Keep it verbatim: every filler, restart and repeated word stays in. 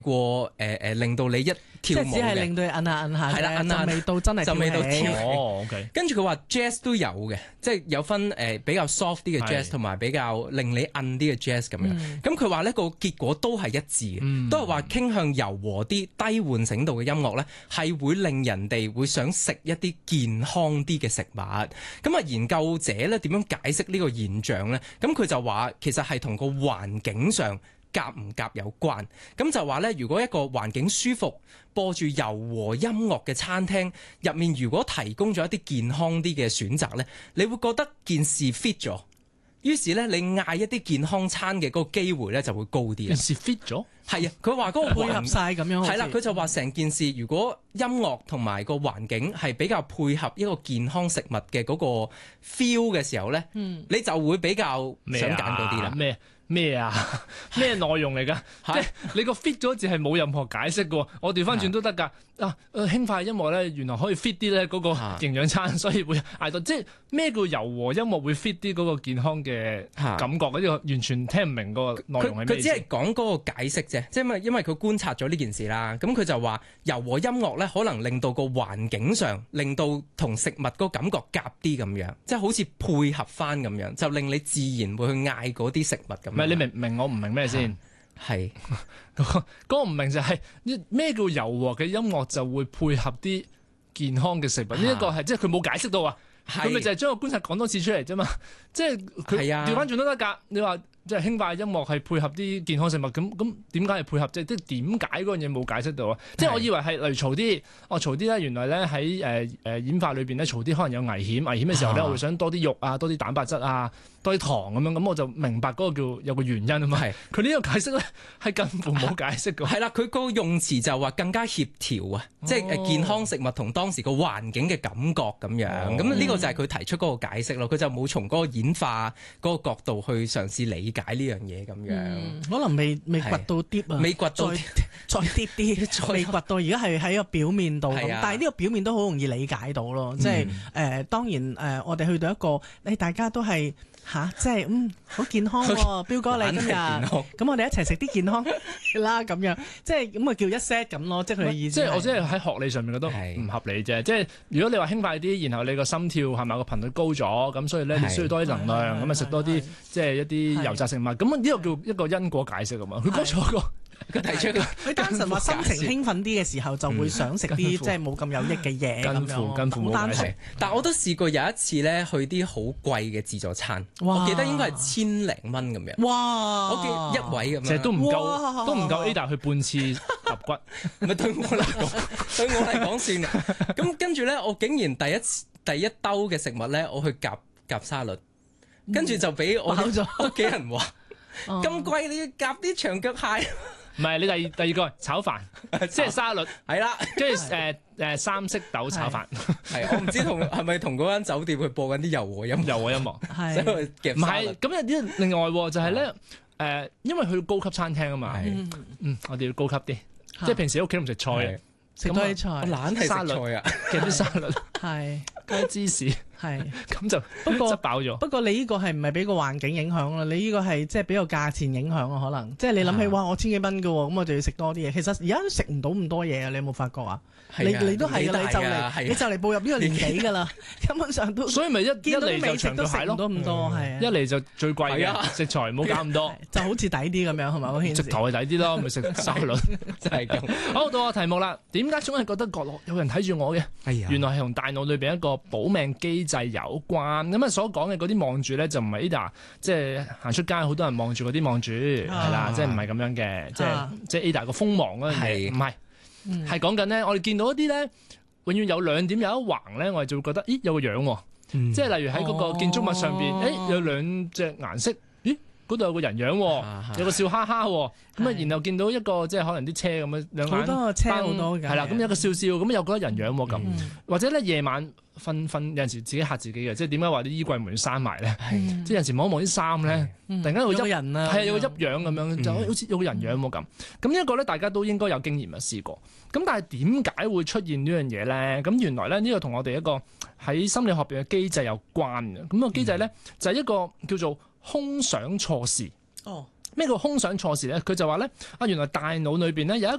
過誒誒、呃，令到你一跳即係舞只係令到你摁下摁下係啦，摁下就未到真係就未到跳起。 哦，OK。 跟住佢話 jazz 都有嘅，即係有分誒、呃、比較 soft 啲嘅 jazz 同埋比較令你摁啲嘅 jazz 咁樣。咁佢話呢個結果都係一致嘅， 嗯、 都係話傾向柔和啲、低喚醒度嘅音樂咧，係會令人哋會想食一啲健康啲嘅食物。咁啊，研究者咧點樣解釋呢個現象咧？咁佢就話其實係同個環境上夾唔夾有關，咁就話咧，如果一個環境舒服，播住柔和音樂嘅餐廳入面，如果提供咗一啲健康啲嘅選擇咧，你會覺得件事 fit 咗，於是咧你嗌一啲健康餐嘅嗰個機會咧就會高啲。 件事 fit 咗， 係啊，佢話嗰個配合晒咁樣， 係啦，佢就話成件事如果音樂同埋個環境係比較配合一個健康食物嘅嗰個 feel 嘅時候咧，嗯、你就會比較想揀嗰啲啦。 咩咩啊？咩內容嚟㗎？即係你個 fit 咗字係冇任何解釋嘅。我調翻轉都得㗎。啊，輕快音樂咧，原來可以 fit 啲咧嗰個營養餐，所以會嗌到。即係咩叫柔和音樂會 fit 啲嗰個健康嘅感覺？呢個完全聽唔明個內容係咩意思？ 佢只係講嗰個解釋啫，即係因為因為佢觀察咗呢件事啦。咁佢就話柔和音樂咧，可能令到個環境上，令到同食物個感覺夾啲咁樣，即係好似配合翻咁樣，就令你自然會去嗌嗰啲食物咁。 唔係你明唔明我唔明咩先？ 係嗰個唔明就係咩叫柔和嘅音樂就會配合啲健康嘅食物？呢一個係即係佢冇解釋到啊！佢咪就係將個觀察講多次出嚟啫嘛！即係佢調翻轉都得㗎。你話即係輕快音樂係配合啲健康食物，咁咁點解係配合啫？即係點解嗰樣嘢冇解釋到啊？即係我以為係例如嘈啲，哦嘈啲咧，原來咧喺誒誒演化裏邊咧嘈啲可能有危險，危險嘅時候咧，我會想多啲肉啊，多啲蛋白質啊。多啲糖咁樣，咁我就明白嗰個叫有個原因啊嘛。係佢呢個解釋咧，係近乎冇解釋嘅。係啦，佢個用詞就話更加協調啊，哦、即係誒健康食物同當時個環境嘅感覺咁樣。咁呢、哦、個就係佢提出嗰個解釋咯。佢就冇從嗰個演化嗰個角度去嘗試理解呢樣嘢咁樣、嗯。 可能未未掘到啲啊， 未掘到再啲啲，未掘到而家係喺個表面度咁。但係呢個表面都好容易理解到咯。即係誒當然誒、呃，我哋去到一個誒大家都係。吓，即係嗯，好健康喎、哦，彪哥你今日，咁我哋一齊食啲健康啦，咁樣，即係咁啊叫一 set 咁咯，即係佢嘅意思。即係我即係喺學理上面覺得唔合理啫。即係如果你話輕快啲，然後你個心跳係咪個頻率高咗，咁所以咧你需要多啲能量，咁啊食多啲即係一啲油炸食物，咁呢個叫一個因果解釋啊嘛。佢講錯個。佢提出佢，佢單純話心情興奮啲嘅時候就會想食啲即係冇咁有益嘅嘢咁樣，好單純。但係我都試過有一次咧去啲好貴嘅自助餐，我記得應該係千零蚊咁樣。哇！我記一位咁樣，其實都唔夠，都唔夠 Ada 去半次揼骨。唔係對我嚟講，對我嚟講算啦。咁跟住咧，我竟然第一次第一兜嘅食物咧，我去夾夾沙律，跟住就俾我屋企人話：咁貴你要夾啲長腳蟹。唔係，你第二第二個炒飯，即係沙律，係啦，跟住誒誒三色豆炒飯，係我唔知同係咪同嗰間酒店去播緊啲柔和音柔和音樂，係唔係？咁有啲另外就係咧誒，因為去高級餐廳啊嘛，嗯，我哋要高級啲，即係平時屋企唔食菜嘅，食多啲菜，懶係沙律啊，夾啲沙律，係加啲芝士。係咁就不過執飽咗。不過你呢個係唔係俾個環境影響啦？你呢個係即係俾個價錢影響啊？可能即係你諗起哇，我千幾蚊嘅喎，咁我就要食多啲嘢。其實而家都食唔到咁多嘢啊！你有冇發覺啊？你你都係啊！你就嚟你就嚟步入呢個年紀㗎啦，根本上都所以咪一一嚟就長腳蟹咯，咁多係啊！一嚟就最貴嘅食材，唔好搞咁多，就好似抵啲咁樣係咪？直頭係抵啲咯，咪食沙律真係咁。好，到我題目啦。點解總係覺得角落有人睇住我嘅？原來係同大腦裏邊一個保命機制有關。咁啊，所講嘅嗰啲望住咧，就唔係 Ada，即係行出街好多人望住嗰啲望住，係啦，即係唔係咁樣嘅，即係即係 Ada 個鋒芒嗰樣嘢，唔係，係講緊咧，我哋見到一啲咧，永遠有兩點有一橫咧，我哋就會覺得，咦，有個樣喎，即係例如喺嗰個建築物上邊，誒，有兩隻顏色，咦？嗰度有個人樣，有個笑哈哈，咁啊，然後見到一個即係可能啲車咁樣兩眼，好多車好多嘅，係啦，咁有個笑笑，咁又覺得人樣喎咁，或者咧夜晚瞓瞓有陣時自己嚇自己嘅，即係點解話啲衣櫃門閂埋咧？即係有陣時望一望啲衫咧，突然間有個人啊，係啊，有個噏樣咁樣，就好似有個人樣喎咁。咁呢一個咧，大家都應該有經驗啊，試過。咁但係點解會出現呢樣嘢咧？咁原來咧呢個同我哋一個喺心理學入邊嘅機制有關嘅。咁個機制咧就係一個叫做空想錯視。哦， 咩叫空想錯視咧？佢就話咧啊，原來大腦裏邊咧有一